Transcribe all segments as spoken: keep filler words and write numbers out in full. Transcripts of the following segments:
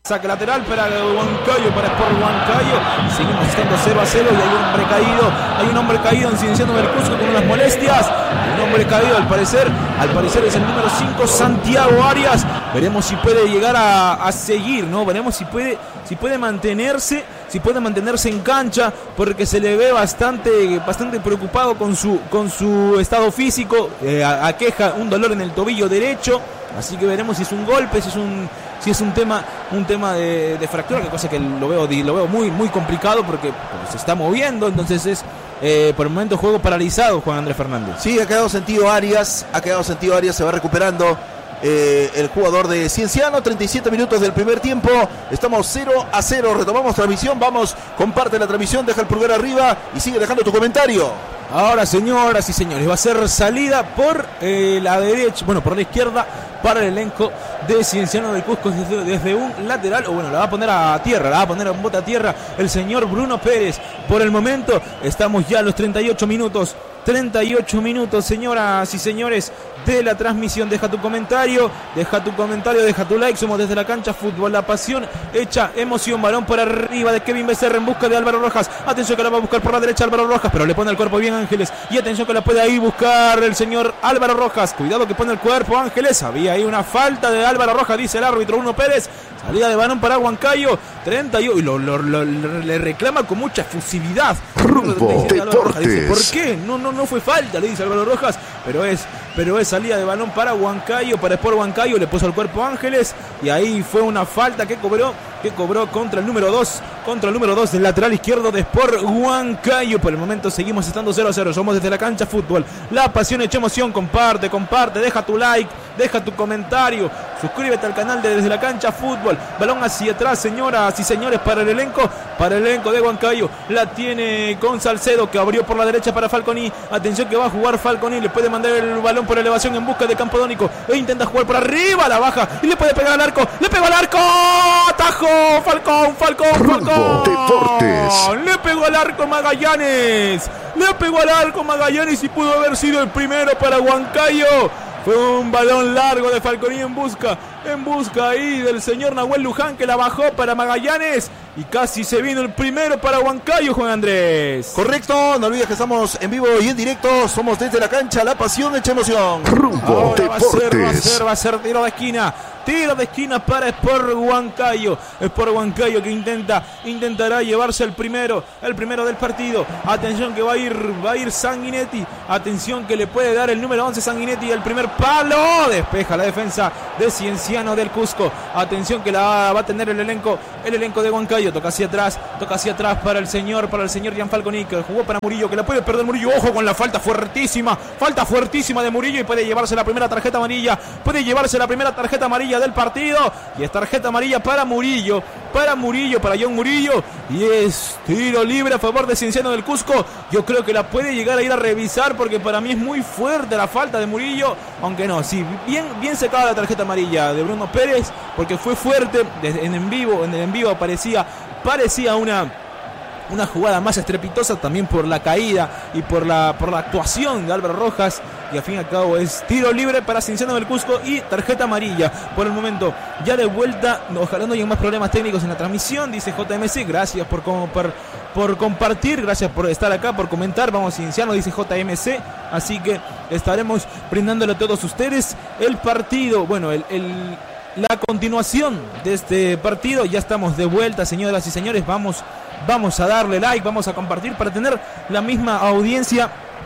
Saque lateral para Huancayo, para Sport Huancayo. Seguimos estando cero a cero y hay un hombre caído. Hay un hombre caído en Cienciano del Cusco con unas molestias. Hay un hombre caído al parecer. Al parecer es el número cinco, Santiago Arias. Veremos si puede llegar a, a seguir, ¿no? Veremos si puede, si puede mantenerse, si puede mantenerse en cancha, porque se le ve bastante, bastante preocupado con su, con su estado físico. Eh, aqueja un dolor en el tobillo derecho. Así que veremos si es un golpe, si es un, si es un tema, un tema de, de fractura, que cosa que lo veo, lo veo muy, muy complicado porque pues, se está moviendo, entonces es eh, por el momento juego paralizado, Juan Andrés Fernández. Sí, ha quedado sentido Arias, ha quedado sentido Arias, se va recuperando eh, el jugador de Cienciano. Treinta y siete minutos del primer tiempo, estamos cero a cero, retomamos transmisión, vamos, comparte la transmisión, deja el pulgar arriba y sigue dejando tu comentario. Ahora, señoras y señores, va a ser salida por eh, la derecha, bueno, por la izquierda para el elenco de Cienciano del Cusco desde, desde un lateral, o bueno, la va a poner a tierra, la va a poner a un bote a tierra el señor Bruno Pérez. Por el momento estamos ya a los treinta y ocho minutos, treinta y ocho minutos, señoras y señores, de la transmisión. Deja tu comentario, deja tu comentario, deja tu like. Somos desde la cancha fútbol, la pasión hecha emoción. Balón por arriba de Kevin Becerra en busca de Álvaro Rojas. Atención que la va a buscar por la derecha Álvaro Rojas, pero le pone el cuerpo bien Ángeles. Y atención que la puede ahí buscar el señor Álvaro Rojas. Cuidado que pone el cuerpo Ángeles. Había ahí una falta de Álvaro Rojas, dice el árbitro Bruno Pérez. Salida de balón para Huancayo. treinta y uno. Y lo, lo, lo, lo, le reclama con mucha efusividad. Rumbo Deportes. Dice, ¿por qué? No, no, no fue falta, le dice Álvaro Rojas. Pero es, pero es salida de balón para Huancayo, para Sport Huancayo. Le puso el cuerpo Ángeles. Y ahí fue una falta que cobró, que cobró contra el número dos. Contra el número dos del lateral izquierdo de Sport Huancayo. Por el momento seguimos estando cero a cero. Somos desde la cancha fútbol. La pasión hecha emoción. Comparte, comparte. Deja tu like, deja tu comentario. Suscríbete al canal de Desde la Cancha Fútbol. Balón hacia atrás, señoras y señores, para el elenco. Para el elenco de Huancayo. La tiene con Salcedo, que abrió por la derecha para Falconi. Atención que va a jugar Falconi. Le puede mandar el balón por elevación en busca de Campodónico. E intenta jugar por arriba, la baja. Y le puede pegar al arco. Le pegó al arco. ¡Atajo! Falcón, Falcón, Falcón. Deportes. Le pegó al arco Magallanes. Le pegó al arco Magallanes y pudo haber sido el primero para Huancayo. Fue un balón largo de Falconi en busca, en busca ahí del señor Nahuel Luján, que la bajó para Magallanes y casi se vino el primero para Huancayo, Juan Andrés. Correcto, no olvides que estamos en vivo y en directo, somos desde la cancha, la pasión hecha emoción. Rumbo Ahora va a ser, Deportes. va a ser, va a ser tiro de esquina. Tiro de esquina para Sport Huancayo. Sport Huancayo que intenta, intentará llevarse el primero, el primero del partido. Atención que va a ir, va a ir Sanguinetti. Atención que le puede dar el número once Sanguinetti. El primer palo. Despeja la defensa de Cienciano del Cusco. Atención que la va, va a tener el elenco, el elenco de Huancayo. Toca hacia atrás, toca hacia atrás para el señor, para el señor Gian Falconi, que jugó para Murillo, que la puede perder Murillo. Ojo con la falta fuertísima, falta fuertísima de Murillo y puede llevarse la primera tarjeta amarilla. Puede llevarse la primera tarjeta amarilla del partido y es tarjeta amarilla para Murillo, para Murillo, para John Murillo, y es tiro libre a favor de Cienciano del Cusco. Yo creo que la puede llegar a ir a revisar porque para mí es muy fuerte la falta de Murillo, aunque no, sí, bien, bien secada la tarjeta amarilla de Bruno Pérez porque fue fuerte. Desde, en en vivo, en el en vivo parecía, parecía una una jugada más estrepitosa también por la caída y por la, por la actuación de Álvaro Rojas. Y al fin y al cabo es tiro libre para Cienciano del Cusco y tarjeta amarilla. Por el momento ya de vuelta, ojalá no haya más problemas técnicos en la transmisión, dice J M C. Gracias por, por, por compartir, gracias por estar acá, por comentar. Vamos Cienciano, dice J M C. Así que estaremos brindándole a todos ustedes el partido, bueno, el... el la continuación de este partido. Ya estamos de vuelta, señoras y señores. Vamos, vamos a darle like, vamos a compartir para tener la misma audiencia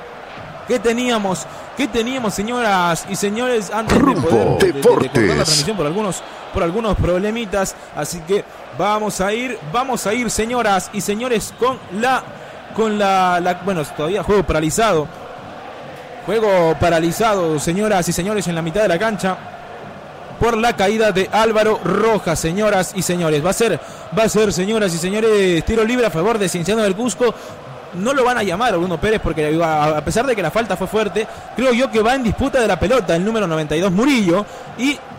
que teníamos, que teníamos, señoras y señores, antes de poder de, de, de cortar la transmisión por algunos, por algunos problemitas. Así que vamos a ir, vamos a ir, señoras y señores, con la, con la, la bueno, todavía juego paralizado, juego paralizado, señoras y señores, en la mitad de la cancha. Por la caída de Álvaro Rojas, señoras y señores. Va a ser, va a ser, señoras y señores, tiro libre a favor de Cienciano del Cusco. No lo van a llamar a Bruno Pérez porque a pesar de que la falta fue fuerte, creo yo que va en disputa de la pelota el número noventa y dos Murillo. Y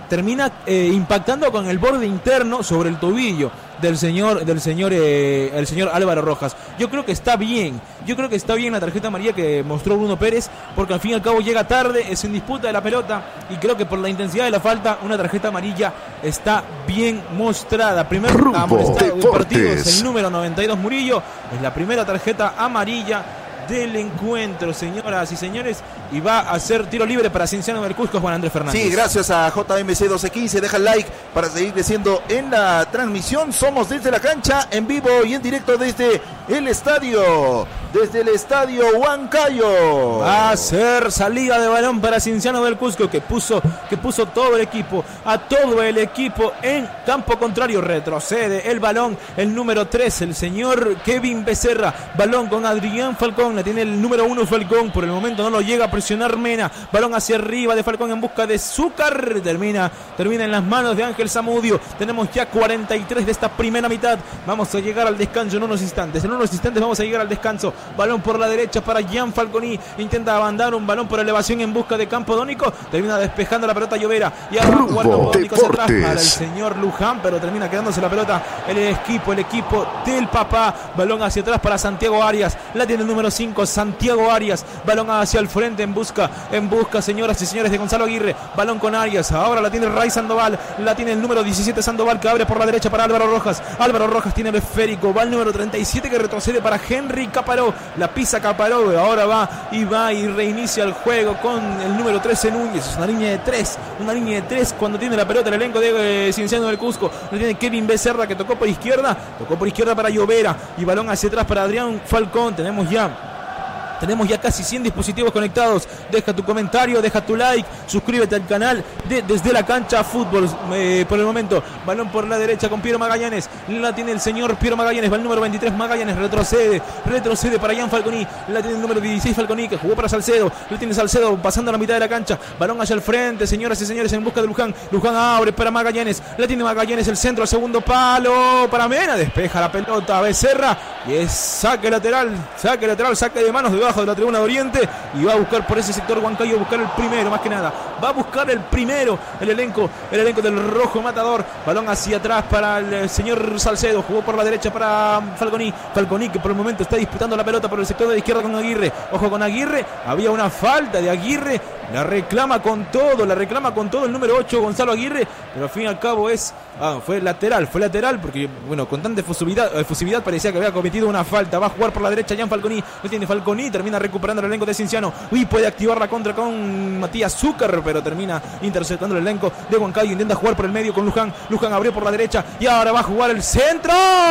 termina eh, impactando con el borde interno sobre el tobillo del señor del señor eh, el señor Álvaro Rojas. Yo creo que está bien, yo creo que está bien la tarjeta amarilla que mostró Bruno Pérez, porque al fin y al cabo llega tarde, es en disputa de la pelota, y creo que por la intensidad de la falta una tarjeta amarilla está bien mostrada. Primer amonestado del partido es el número noventa y dos Murillo, es la primera tarjeta amarilla del encuentro, señoras y señores, y va a ser tiro libre para Cienciano del Cusco, Juan Andrés Fernández. Sí, gracias a J M C doce quince, deja el like para seguir creciendo en la transmisión. Somos desde la cancha, en vivo y en directo desde el estadio, desde el estadio Huancayo. Va a ser salida de balón para Cienciano del Cusco, que puso, que puso todo el equipo, a todo el equipo en campo contrario. Retrocede el balón, el número tres, el señor Kevin Becerra, balón con Adrián Falcón, la tiene el número uno Falcón, por el momento no lo llega a presionar Mena, balón hacia arriba de Falcón en busca de Zúcar, termina, termina en las manos de Ángel Zamudio. Tenemos ya cuarenta y tres de esta primera mitad, vamos a llegar al descanso en unos instantes, en unos instantes vamos a llegar al descanso. Balón por la derecha para Gian Falconi, intenta mandar un balón por elevación en busca de Campodónico, termina despejando la pelota Llovera, y ahora va Campodónico hacia atrás para el señor Luján, pero termina quedándose la pelota el equipo, el equipo del papá. Balón hacia atrás para Santiago Arias, la tiene el número cinco Santiago Arias, balón hacia el frente en busca, en busca señoras y señores de Gonzalo Aguirre, balón con Arias, ahora la tiene Ray Sandoval, la tiene el número diecisiete Sandoval, que abre por la derecha para Álvaro Rojas, Álvaro Rojas tiene el esférico, va el número treinta y siete que retrocede para Henry Caparó, la pisa Caparó, ahora va y va y reinicia el juego con el número trece Núñez. Es una línea de tres, una línea de tres cuando tiene la pelota el elenco de eh, Cienciano del Cusco. Lo tiene Kevin Becerra, que tocó por izquierda, tocó por izquierda para Llovera, y balón hacia atrás para Adrián Falcón. Tenemos ya Tenemos ya casi cien dispositivos conectados. Deja tu comentario, deja tu like, suscríbete al canal de Desde la Cancha Fútbol. Eh, por el momento, balón por la derecha con Piero Magallanes. La tiene el señor Piero Magallanes. Va el número veintitrés Magallanes. Retrocede, retrocede para Gian Falconi. La tiene el número dieciséis Falconi, que jugó para Salcedo. La tiene Salcedo pasando a la mitad de la cancha. Balón hacia el frente, señoras y señores, en busca de Luján. Luján abre para Magallanes. La tiene Magallanes, el centro, al segundo palo para Mena. Despeja la pelota Becerra. Y es saque lateral, saque lateral, saque de manos debajo de la tribuna de Oriente, y va a buscar por ese sector Huancayo, buscar el primero, más que nada va a buscar el primero el elenco, el elenco del Rojo Matador. Balón hacia atrás para el señor Salcedo, jugó por la derecha para Falconi, Falconi que por el momento está disputando la pelota por el sector de la izquierda con Aguirre. Ojo con Aguirre, había una falta de Aguirre, la reclama con todo, la reclama con todo el número ocho Gonzalo Aguirre, pero al fin y al cabo es ah, fue lateral, fue lateral porque bueno, con tanta efusividad, efusividad parecía que había cometido una falta. Va a jugar por la derecha Gian Falconi, no tiene Falconi, termina recuperando el elenco de Cienciano. Uy, puede activar la contra con Matías Zúcar, pero termina interceptando el elenco de Huancayo. Intenta jugar por el medio con Luján. Luján abrió por la derecha y ahora va a jugar el centro.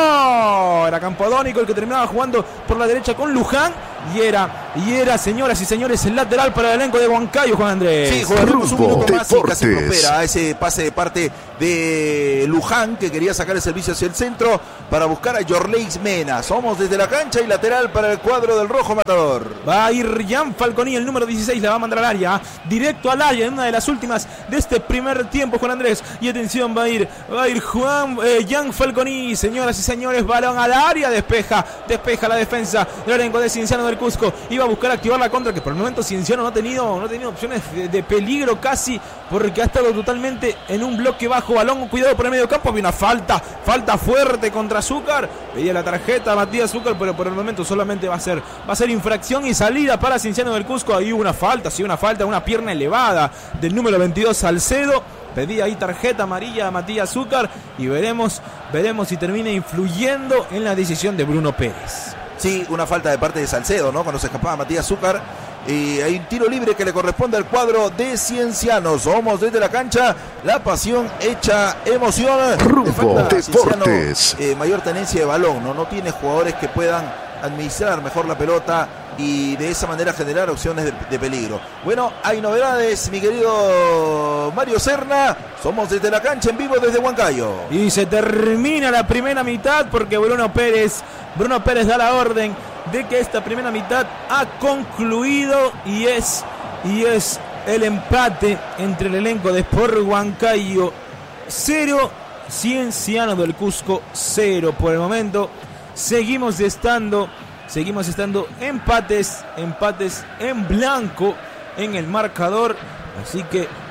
Era Campodónico el que terminaba jugando por la derecha con Luján. Y era, y era, señoras y señores, el lateral para el elenco de Huancayo, Juan Andrés. Sí, jugaremos un minuto más y casi prospera ese pase de parte de Luján, que quería sacar el servicio hacia el centro para buscar a Yorleis Mena. Somos desde la cancha y lateral para el cuadro del Rojo Matador. Va a ir Gian Falconi, el número dieciséis, la va a mandar al área, directo al área en una de las últimas de este primer tiempo, Juan Andrés. Y atención, va a ir, va a ir Juan, eh, Gian Falconi, señoras y señores, balón al área, despeja, despeja la defensa del elenco de Cienciano del Cusco. Iba a buscar activar la contra, que por el momento Cienciano no ha tenido, no ha tenido opciones de, de peligro casi, porque ha estado totalmente en un bloque bajo. Balón, cuidado por el medio campo, había una falta, falta fuerte contra Zúcar. Pedía la tarjeta a Matías Zúcar, pero por el momento solamente va a ser, va a ser infracción y salida para Cienciano del Cusco. Ahí hubo una falta, sí, una falta, una pierna elevada del número veintidós Salcedo. Pedía ahí tarjeta amarilla a Matías Zúcar y veremos, veremos si termina influyendo en la decisión de Bruno Pérez. Sí, una falta de parte de Salcedo, ¿no? Cuando se escapaba Matías Zúcar. Y hay un tiro libre que le corresponde al cuadro de Cienciano. Somos desde la cancha, la pasión hecha emoción. Rumbo Deportes. Eh, mayor tenencia de balón, ¿no? No tiene jugadores que puedan administrar mejor la pelota y de esa manera generar opciones de, de peligro. Bueno, hay novedades, mi querido Mario Serna. Somos desde la cancha en vivo desde Huancayo. Y se termina la primera mitad porque Bruno Pérez, Bruno Pérez da la orden de que esta primera mitad ha concluido y es, y es el empate entre el elenco de Sport Huancayo cero, Cienciano del Cusco cero. Por el momento seguimos estando Seguimos estando empates, empates en blanco en el marcador. Así que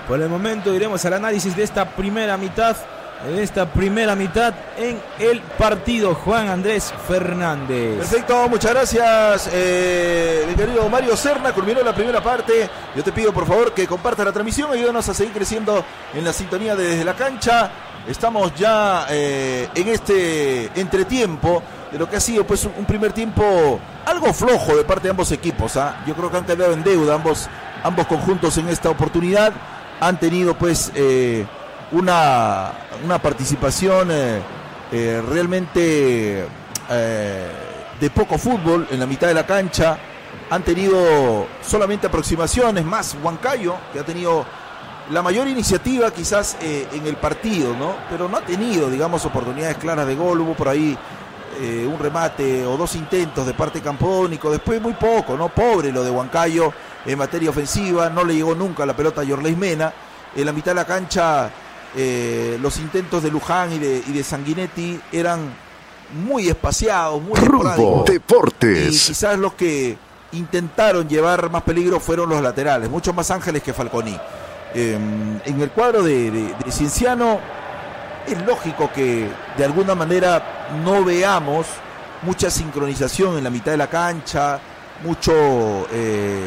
Por el momento iremos al análisis de esta primera mitad, de esta primera mitad en el partido. Juan Andrés Fernández. Perfecto, muchas gracias, eh, mi querido Mario Serna. Culminó la primera parte. Yo te pido por favor que compartas la transmisión, ayúdanos a seguir creciendo en la sintonía de Desde la Cancha. Estamos ya eh, en este entretiempo de lo que ha sido pues un primer tiempo algo flojo de parte de ambos equipos, ¿ah? Yo creo que han quedado en deuda ambos, ambos conjuntos en esta oportunidad. Han tenido pues eh, una, una participación eh, eh, realmente eh, de poco fútbol en la mitad de la cancha. Han tenido solamente aproximaciones, más Huancayo, que ha tenido la mayor iniciativa quizás eh, en el partido, ¿no? Pero no ha tenido, digamos, oportunidades claras de gol. Hubo por ahí eh, un remate o dos intentos de parte campónico, después muy poco, ¿no? Pobre lo de Huancayo en materia ofensiva, no le llegó nunca la pelota a Yorley Mena. En la mitad de la cancha eh, los intentos de Luján y de, y de Sanguinetti eran muy espaciados, muy Rumbo Deportes. Y quizás los que intentaron llevar más peligro fueron los laterales, mucho más Ángeles que Falconi. Eh, en el cuadro de, de, de Cienciano es lógico que de alguna manera no veamos mucha sincronización en la mitad de la cancha, mucho eh,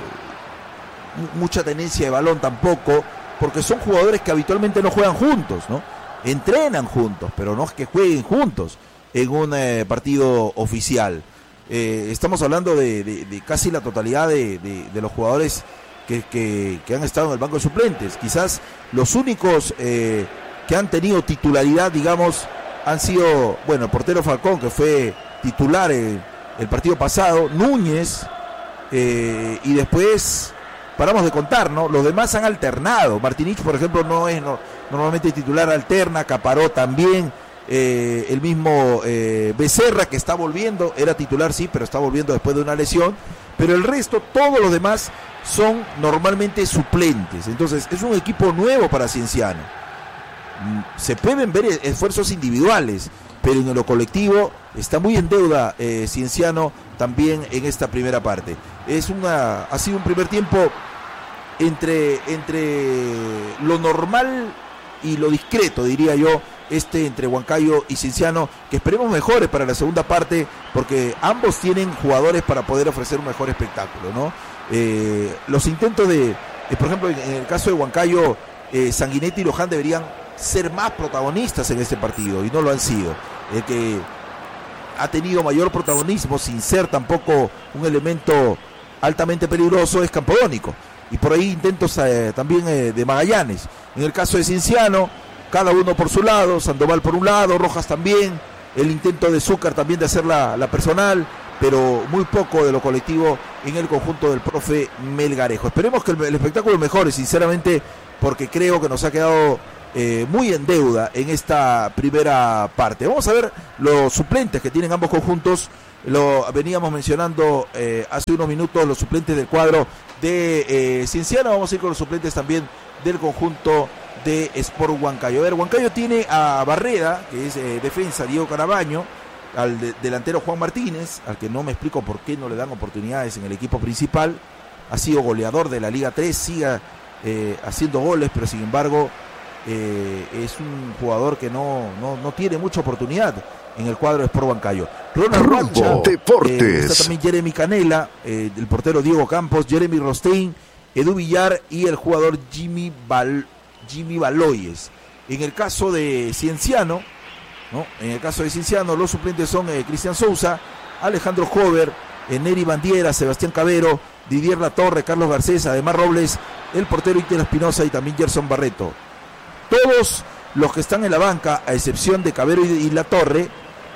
mucha tenencia de balón tampoco, porque son jugadores que habitualmente no juegan juntos, ¿no? Entrenan juntos, pero no es que jueguen juntos en un eh, partido oficial. Eh, estamos hablando de, de, de casi la totalidad de, de, de los jugadores que, que, que han estado en el banco de suplentes. Quizás los únicos eh, que han tenido titularidad, digamos, han sido, bueno, el portero Falcón, que fue titular el, el partido pasado, Núñez, eh, y después paramos de contar, ¿no? Los demás han alternado. Martinich, por ejemplo, no es no, normalmente titular, alterna. Caparó también. Eh, el mismo eh, Becerra, que está volviendo, era titular sí, pero está volviendo después de una lesión. Pero el resto, todos los demás son normalmente suplentes. Entonces es un equipo nuevo para Cienciano. Se pueden ver esfuerzos individuales, pero en lo colectivo está muy en deuda eh, Cienciano también en esta primera parte. Es una, ha sido un primer tiempo entre, entre lo normal y lo discreto, diría yo, este entre Huancayo y Cienciano, que esperemos mejores para la segunda parte, porque ambos tienen jugadores para poder ofrecer un mejor espectáculo, ¿no? Eh, los intentos de, eh, por ejemplo, en, en el caso de Huancayo, eh, Sanguinetti y Luján deberían ser más protagonistas en este partido, y no lo han sido. El que ha tenido mayor protagonismo, sin ser tampoco un elemento altamente peligroso, es Campodónico, y por ahí intentos eh, también eh, de Magallanes. En el caso de Cienciano, cada uno por su lado, Sandoval por un lado, Rojas también, el intento de Zúcar también de hacer la, la personal, pero muy poco de lo colectivo en el conjunto del profe Melgarejo. Esperemos que el, el espectáculo mejore, sinceramente, porque creo que nos ha quedado eh, muy en deuda en esta primera parte. Vamos a ver los suplentes que tienen ambos conjuntos. Lo veníamos mencionando eh, hace unos minutos, los suplentes del cuadro de eh, Cienciano. Vamos a ir con los suplentes también del conjunto de Sport Huancayo. A ver, Huancayo tiene a Barreda, que es eh, defensa, Diego Carabaño, al de, delantero Juan Martínez, al que no me explico por qué no le dan oportunidades en el equipo principal. Ha sido goleador de la Liga tres, sigue eh, haciendo goles, pero sin embargo eh, es un jugador que no, no, no tiene mucha oportunidad en el cuadro de Sport Huancayo. Ronald Rocha, Deportes. Eh, está también Jeremy Canela, eh, el portero Diego Campos, Jeremy Rostein, Edu Villar y el jugador Jimmy Bal Jimmy Baloyes. En el caso de Cienciano, ¿no? En el caso de Cienciano, los suplentes son eh, Cristian Sousa, Alejandro Hover, eh, Neri Bandiera, Sebastián Cabero, Didier Latorre, Carlos Garcés, además Robles, el portero Iter Espinosa y también Gerson Barreto. Todos los que están en la banca, a excepción de Cabero y, y Latorre,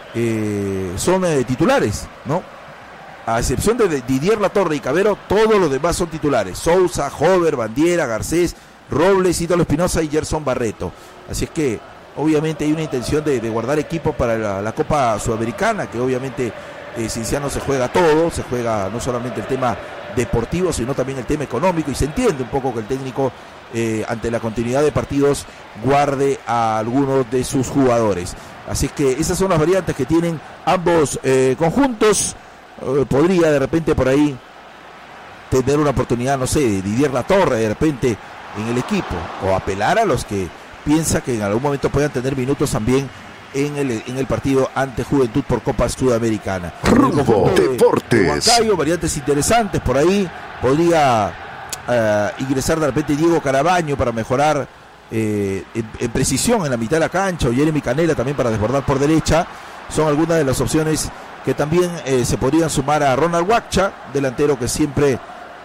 eh, son eh, titulares, ¿no? A excepción de Didier Latorre y Cabero, todos los demás son titulares. Sousa, Hover, Bandiera, Garcés, Robles, Ítalo Espinosa y Gerson Barreto. Así es que obviamente hay una intención de, de guardar equipo para la, la Copa Sudamericana, que obviamente eh, Cienciano se juega todo, se juega no solamente el tema deportivo, sino también el tema económico, y se entiende un poco que el técnico eh, ante la continuidad de partidos guarde a algunos de sus jugadores. Así es que esas son las variantes que tienen ambos eh, conjuntos. Eh, podría de repente por ahí tener una oportunidad, no sé, de Didier Latorre, de repente en el equipo, o apelar a los que piensa que en algún momento puedan tener minutos también en el, en el partido ante Juventud por Copa Sudamericana. Rumbo Deportes. Huancayo, variantes interesantes por ahí. Podría uh, ingresar de repente Diego Carabaño para mejorar eh, en, en precisión en la mitad de la cancha, o Jeremy Canela también para desbordar por derecha. Son algunas de las opciones que también eh, se podrían sumar a Ronald Huacha, delantero que siempre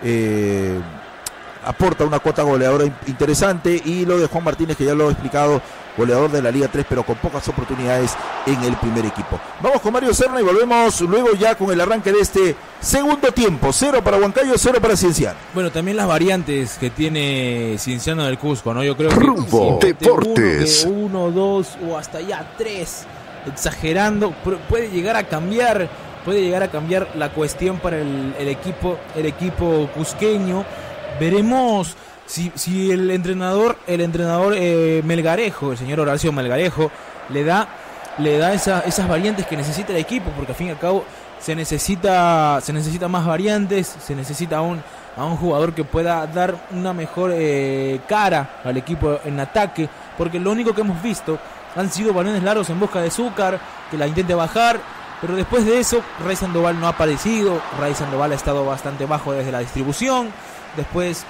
eh, aporta una cuota goleadora interesante, y lo de Juan Martínez, que ya lo he explicado, goleador de la Liga tres, pero con pocas oportunidades en el primer equipo. Vamos con Mario Serna y volvemos luego ya con el arranque de este segundo tiempo. Cero para Huancayo, cero para Cienciano. Bueno, también las variantes que tiene Cienciano del Cusco, ¿no? Yo creo que Rumbo si Deportes. Uno, uno, dos o hasta ya tres, exagerando, puede llegar a cambiar, puede llegar a cambiar la cuestión para el, el equipo, el equipo cusqueño. Veremos si, si el entrenador, el entrenador eh, Melgarejo, el señor Horacio Melgarejo, le da, le da esa, esas variantes que necesita el equipo, porque al fin y al cabo se necesita, se necesita más variantes, se necesita a un, a un jugador que pueda dar una mejor eh, cara al equipo en ataque, porque lo único que hemos visto han sido balones largos en busca de Zúcar, que la intente bajar, pero después de eso Ray Sandoval no ha aparecido. Ray Sandoval ha estado bastante bajo desde la distribución. Después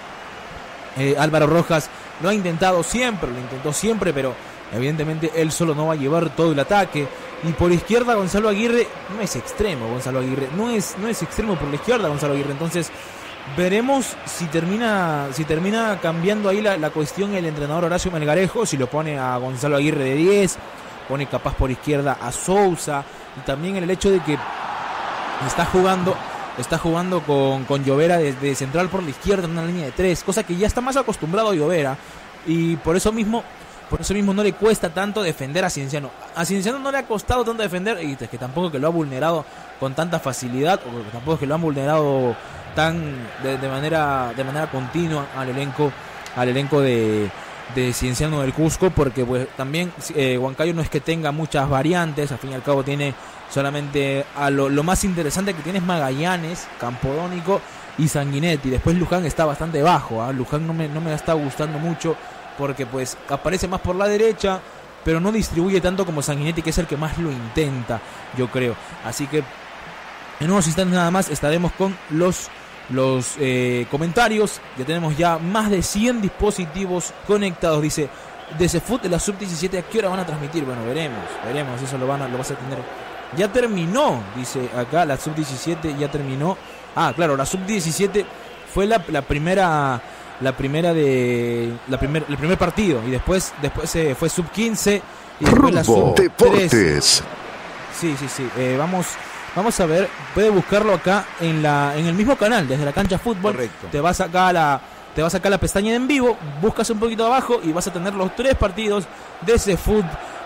eh, Álvaro Rojas lo ha intentado siempre, lo intentó siempre, pero evidentemente él solo no va a llevar todo el ataque. Y por izquierda Gonzalo Aguirre no es extremo, Gonzalo Aguirre no es, no es extremo por la izquierda Gonzalo Aguirre. Entonces veremos si termina, si termina cambiando ahí la, la cuestión el entrenador Horacio Melgarejo, si lo pone a Gonzalo Aguirre de diez, pone capaz por izquierda a Sousa, y también el hecho de que está jugando está jugando con, con Llovera desde central por la izquierda en una línea de tres, cosa que ya está más acostumbrado a Llovera, y por eso mismo por eso mismo no le cuesta tanto defender a Cienciano. A Cienciano no le ha costado tanto defender, y es que tampoco que lo ha vulnerado con tanta facilidad, o que tampoco es que lo han vulnerado tan de, de manera de manera continua al elenco al elenco de, de Cienciano del Cusco, porque pues también eh, Huancayo no es que tenga muchas variantes, al fin y al cabo tiene solamente a lo, lo más interesante que tiene es Magallanes, Campodónico y Sanguinetti. Después Luján está bastante bajo, ¿eh? Luján no me, no me está gustando mucho, porque pues aparece más por la derecha, pero no distribuye tanto como Sanguinetti, que es el que más lo intenta, yo creo. Así que en unos instantes nada más estaremos con los los eh, comentarios. Ya tenemos ya más de cien dispositivos conectados. Dice, de Cefut de la sub diecisiete, ¿a qué hora van a transmitir? Bueno, veremos, veremos, eso lo van a, lo vas a tener. Ya terminó, dice acá, la sub diecisiete ya terminó. Ah, claro, la sub diecisiete fue la, la primera la primera de la primer, el primer partido, y después después eh, fue sub quince y después la sub Deportes. Sí, sí, sí. Eh, vamos vamos a ver, puede buscarlo acá en la en el mismo canal, desde la cancha fútbol. Correcto. Te vas acá a la te vas acá a la pestaña de en vivo, buscas un poquito abajo y vas a tener los tres partidos de Cefut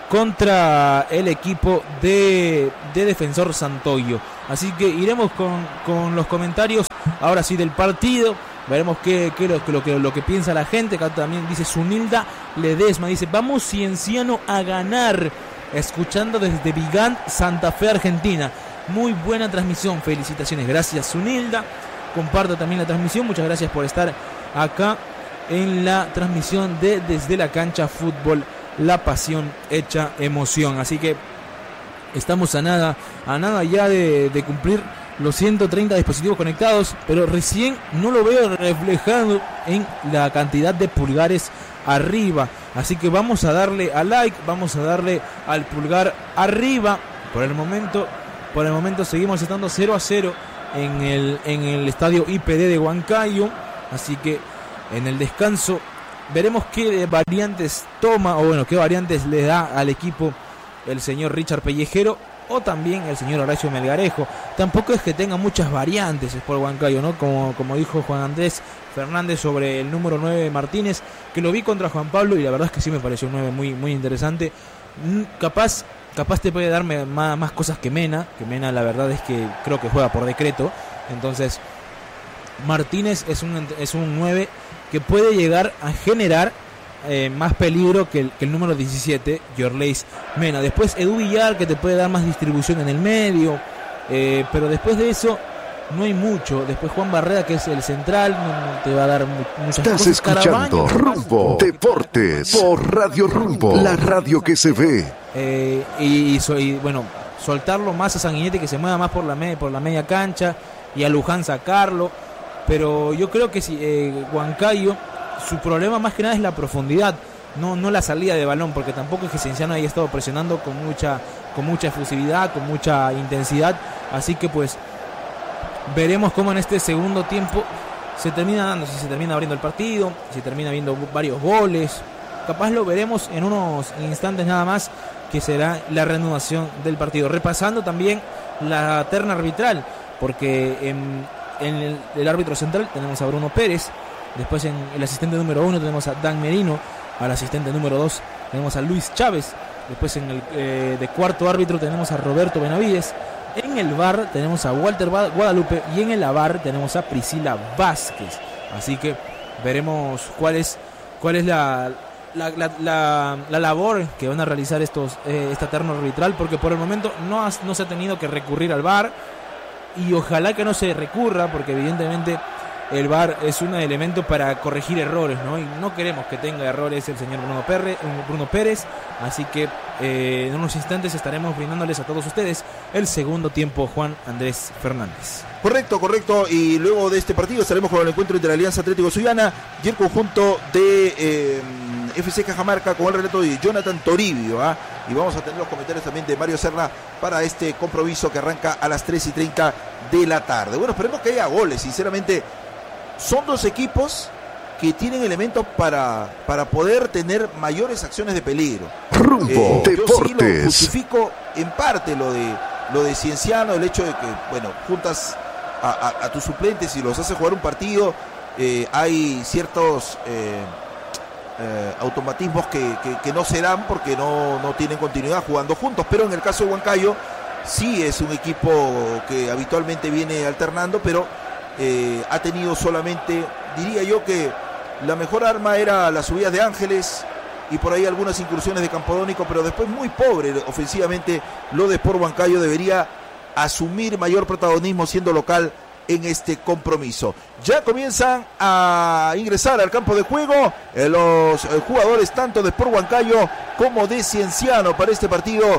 contra el equipo de, de Defensor Santoyo. Así que iremos con, con los comentarios ahora sí del partido. Veremos qué, qué lo, lo, que, lo que piensa la gente. Acá también dice Zunilda Ledesma, dice, vamos Cienciano a ganar, escuchando desde Vigán, Santa Fe, Argentina. Muy buena transmisión, felicitaciones. Gracias, Zunilda. Comparto también la transmisión. Muchas gracias por estar acá en la transmisión de Desde la Cancha Fútbol, la pasión hecha emoción. Así que estamos a nada, a nada ya de, de cumplir los ciento treinta dispositivos conectados, pero recién no lo veo reflejado en la cantidad de pulgares arriba. Así que vamos a darle a like, vamos a darle al pulgar arriba. Por el momento, por el momento seguimos estando cero a cero en el, en el estadio I P D de Huancayo. Así que en el descanso veremos qué variantes toma, o bueno, qué variantes le da al equipo el señor Richard Pellejero, o también el señor Horacio Melgarejo. Tampoco es que tenga muchas variantes por Huancayo, ¿no? Como, como dijo Juan Andrés Fernández sobre el número nueve Martínez, que lo vi contra Juan Pablo y la verdad es que sí me pareció un nueve muy, muy interesante. Capaz, capaz te puede darme más, más cosas que Mena, que Mena la verdad es que creo que juega por decreto. Entonces Martínez es un, es un nueve que puede llegar a generar eh, más peligro que el, que el número diecisiete, Yorleis Mena. Después Edu Villar, que te puede dar más distribución en el medio, eh, pero después de eso no hay mucho. Después Juan Barreda, que es el central, no, no te va a dar mu- muchas Estás cosas. escuchando Carabaño, Rumbo Deportes por Radio Rumbo, la radio que se ve. Eh, y, y, so- y, bueno, soltarlo más a Sanguinetti, que se mueva más por la, me- por la media cancha, y a Luján sacarlo. Pero yo creo que si eh, Huancayo, su problema más que nada es la profundidad, no, no la salida de balón, porque tampoco es que Cienciano haya estado presionando con mucha, con mucha efusividad, con mucha intensidad. Así que pues veremos cómo en este segundo tiempo se termina dando, si se termina abriendo el partido, si termina viendo varios goles. Capaz lo veremos en unos instantes nada más, que será la reanudación del partido. Repasando también la terna arbitral, porque en, en el, el árbitro central tenemos a Bruno Pérez, después en el asistente número uno tenemos a Dan Merino, al asistente número dos tenemos a Luis Chávez, después en el eh, de cuarto árbitro tenemos a Roberto Benavides, en el V A R tenemos a Walter Guadalupe y en el A V A R tenemos a Priscila Vázquez. Así que veremos cuál es, cuál es la... La, la, la, la labor que van a realizar estos eh, esta terna arbitral, porque por el momento no, has, no se ha tenido que recurrir al V A R, y ojalá que no se recurra, porque evidentemente el V A R es un elemento para corregir errores, ¿no? Y no queremos que tenga errores el señor Bruno, Perre, Bruno Pérez. Así que eh, en unos instantes estaremos brindándoles a todos ustedes el segundo tiempo, Juan Andrés Fernández. Correcto, correcto. Y luego de este partido estaremos con el encuentro entre la Alianza Atlético Sullana y el conjunto de eh, F C Cajamarca, con el relato de Jonathan Toribio, ¿ah? Y vamos a tener los comentarios también de Mario Serna para este compromiso que arranca a las tres y treinta de la tarde. Bueno, esperemos que haya goles. Sinceramente, son dos equipos que tienen elementos para, para poder tener mayores acciones de peligro. Rumbo Eh, yo sí lo Deportes. justifico en parte lo de lo de Cienciano, el hecho de que, bueno, juntas a, a, a tus suplentes y los haces jugar un partido, eh, hay ciertos eh, eh, automatismos que, que, que no se dan porque no, no tienen continuidad jugando juntos. Pero en el caso de Huancayo sí es un equipo que habitualmente viene alternando, pero eh, ha tenido solamente, diría yo que la mejor arma era las subidas de Ángeles y por ahí algunas incursiones de Campodónico, pero después muy pobre ofensivamente. Lo de Sport Huancayo debería asumir mayor protagonismo siendo local en este compromiso. Ya comienzan a ingresar al campo de juego eh, los eh, jugadores tanto de Sport Huancayo como de Cienciano para este partido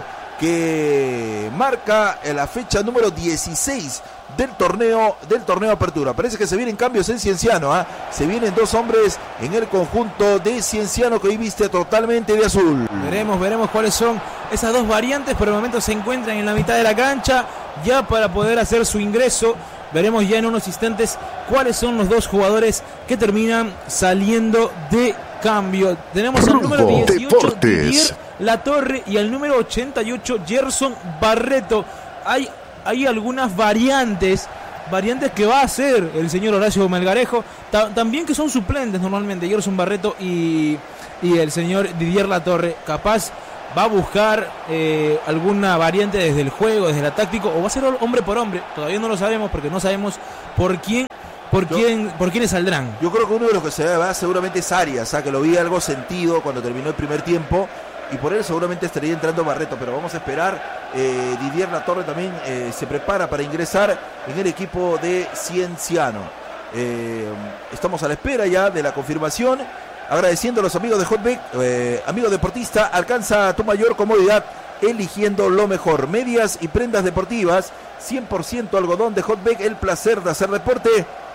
que marca eh, la fecha número dieciséis del torneo del torneo Apertura. Parece que se vienen cambios en Cienciano, ¿eh? Se vienen dos hombres en el conjunto de Cienciano que hoy viste totalmente de azul. Veremos, veremos cuáles son esas dos variantes. Por el momento se encuentran en la mitad de la cancha ya para poder hacer su ingreso. Veremos ya en unos instantes cuáles son los dos jugadores que terminan saliendo de cambio. Tenemos al Rumbo número dieciocho, Deportes. Didier Latorre, y al número ochenta y ocho, Gerson Barreto. Hay, hay algunas variantes, variantes que va a hacer el señor Horacio Melgarejo, ta- también que son suplentes normalmente, Gerson Barreto y, y el señor Didier Latorre. Capaz va a buscar eh, alguna variante desde el juego, desde el táctico, o va a ser hombre por hombre. Todavía no lo sabemos porque no sabemos por quién, por Yo- quién, por quiénes saldrán. Yo creo que uno de los que se va seguramente es Arias, ¿sabes? Que lo vi algo sentido cuando terminó el primer tiempo y por él seguramente estaría entrando Barreto, pero vamos a esperar. eh, Didier Latorre también eh, se prepara para ingresar en el equipo de Cienciano. Eh, estamos a la espera ya de la confirmación, agradeciendo a los amigos de Hotbet. eh, amigo deportista, alcanza tu mayor comodidad eligiendo lo mejor, medias y prendas deportivas cien por ciento algodón de Hotbet, el placer de hacer deporte.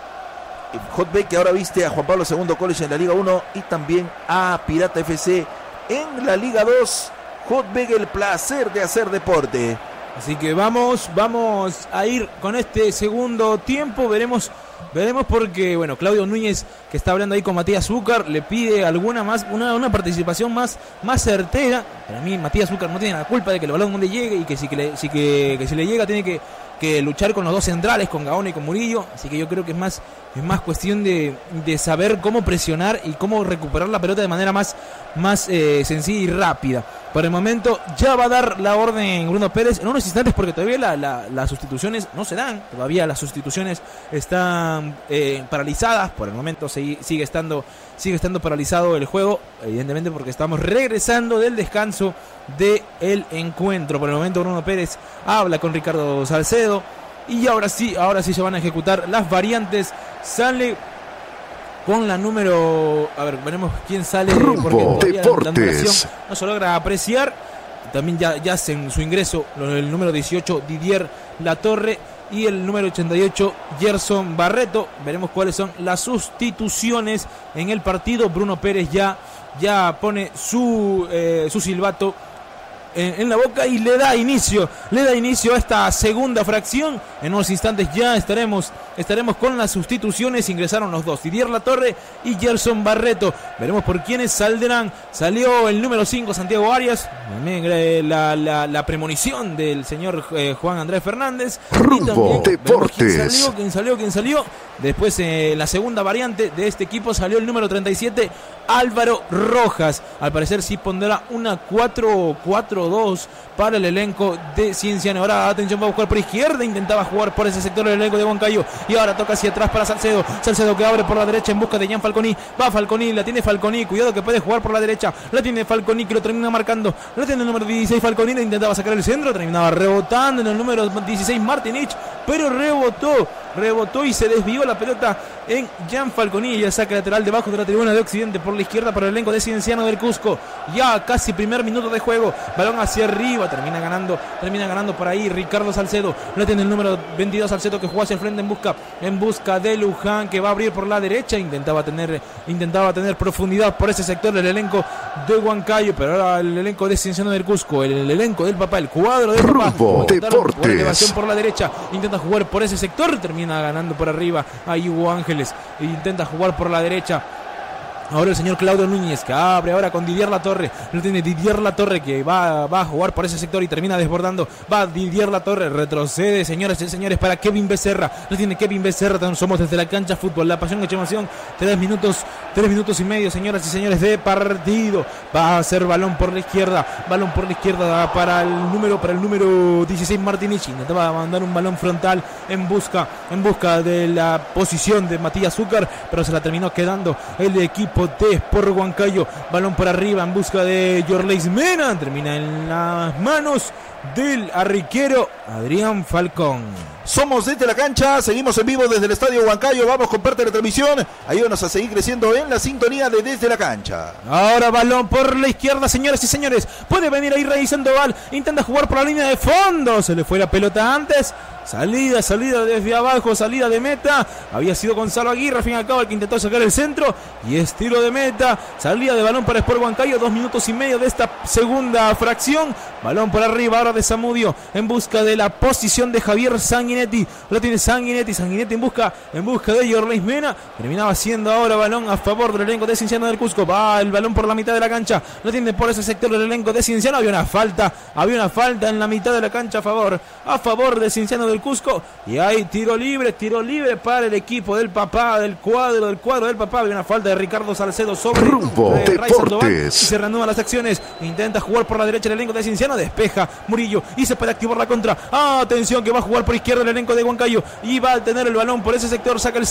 Hotbet, que ahora viste a Juan Pablo segundo College en la Liga uno y también a Pirata F C en la Liga dos. Hotbet, el placer de hacer deporte. Así que vamos, vamos a ir con este segundo tiempo. Veremos, veremos porque, bueno, Claudio Núñez, que está hablando ahí con Matías Zúcar, le pide alguna más, una, una participación más, más certera. Para mí, Matías Zúcar no tiene la culpa de que el balón donde llegue, y que si, que le, si, que, que si le llega tiene que, que luchar con los dos centrales, con Gaona y con Murillo. Así que yo creo que es más, es más cuestión de, de saber cómo presionar y cómo recuperar la pelota de manera más, más eh, sencilla y rápida. Por el momento ya va a dar la orden Bruno Pérez en unos instantes, porque todavía la, la, las sustituciones no se dan. Todavía las sustituciones están eh, paralizadas. Por el momento sigue, sigue estando sigue estando paralizado el juego, evidentemente porque estamos regresando del descanso del encuentro. Por el momento Bruno Pérez habla con Ricardo Salcedo Y ahora sí, ahora sí se van a ejecutar las variantes. Sale con la número... A ver, veremos quién sale. Rumbo Deportes. No se logra apreciar. También ya, ya hacen su ingreso el número dieciocho, Didier Latorre. Y el número ochenta y ocho, Gerson Barreto. Veremos cuáles son las sustituciones en el partido. Bruno Pérez ya, ya pone su, eh, su silbato en, en la boca y le da inicio, le da inicio a esta segunda fracción. En unos instantes ya estaremos, estaremos con las sustituciones. Ingresaron los dos, Didier Latorre y Gerson Barreto. Veremos por quiénes saldrán. Salió el número cinco, Santiago Arias. La, la, la premonición del señor eh, Juan Andrés Fernández. Rumbo Deportes. ¿Quién salió? ¿Quién salió? ¿Quién salió? Después, eh, la segunda variante de este equipo, salió el número treinta y siete, Álvaro Rojas. Al parecer sí pondrá una cuatro cuatro dos para el elenco de Cienciano. Ahora, atención, va a buscar por izquierda. Intentaba jugar por ese sector del elenco de Huancayo. Y ahora toca hacia atrás para Salcedo. Salcedo que abre por la derecha en busca de Jan Falconi. Va Falconi, la tiene Falconi. Cuidado que puede jugar por la derecha. La tiene Falconi que lo termina marcando. La tiene el número dieciséis, Falconi. Intentaba sacar el centro. Terminaba rebotando en el número dieciséis, Martinich. Pero rebotó. Rebotó y se desvió la pelota en Jan Falconi. Y el saque lateral debajo de la tribuna de Occidente por la izquierda para el elenco de Cienciano del Cusco. Ya casi primer minuto de juego. Balón hacia arriba. Termina ganando. Termina ganando por ahí Ricardo Salcedo. La tiene el número veintidós, Salcedo, que jugó hacia el frente en busca, en busca de Luján, que va a abrir por la derecha. Intentaba tener, intentaba tener profundidad por ese sector del elenco de Huancayo. Pero ahora el elenco de Cienciano del Cusco, el, el elenco del papá, el cuadro del papá. Rumbo Deportes. Elevación por la derecha. Intenta jugar por ese sector. Termina ganando por arriba a Hugo Ángeles. Intenta jugar por la derecha. Ahora el señor Claudio Núñez, que abre ahora con Didier Latorre. Lo tiene Didier Latorre, que va, va a jugar por ese sector y termina desbordando. Va Didier Latorre, retrocede, señoras y señores, para Kevin Becerra. Lo tiene Kevin Becerra. Somos desde la cancha fútbol, la pasión hecha emoción. Tres minutos, tres minutos y medio, señoras y señores, de partido. Va a hacer balón por la izquierda. Balón por la izquierda para el número, para el número dieciséis, Martinich. Intentaba mandar un balón frontal en busca, en busca de la posición de Matías Zúcar, pero se la terminó quedando el equipo de Sport Huancayo. Balón por arriba en busca de Yorleis Mena. Termina en las manos del arquero Adrián Falcón. Somos desde la cancha, seguimos en vivo desde el Estadio Huancayo. Vamos con parte de la transmisión. Ayúdanos a seguir creciendo en la sintonía de Desde la Cancha. Ahora balón por la izquierda, señores y señores. Puede venir ahí Rey Sandoval. Intenta jugar por la línea de fondo. Se le fue la pelota antes. Salida, salida desde abajo, salida de meta. Había sido Gonzalo Aguirre, al fin y al cabo, el que intentó sacar el centro. Y es tiro de meta. Salida de balón para Sport Huancayo. Dos minutos y medio de esta segunda fracción. Balón por arriba ahora de Zamudio. En busca de la posición de Javier Sanguinetti. Lo tiene Sanguinetti. Sanguinetti en busca, en busca de Yorleis Mena. Terminaba siendo ahora balón a favor del elenco de Cienciano del Cusco. Va el balón por la mitad de la cancha. Lo tiene por ese sector del elenco de Cienciano. Había una falta. Había una falta en la mitad de la cancha a favor. A favor de Cienciano del Cusco. Y hay tiro libre. Tiro libre para el equipo del papá. Del cuadro. Del cuadro del papá. Había una falta de Ricardo Salcedo sobre Rumbo eh, Deportes. Y se reanudan las acciones. Intenta jugar por la derecha el elenco de Cienciano. Despeja Murillo. Y se puede activar la contra. ¡Ah, atención! Que va a jugar por izquierda el elenco de Huancayo. Y va a tener el balón por ese sector. Saca el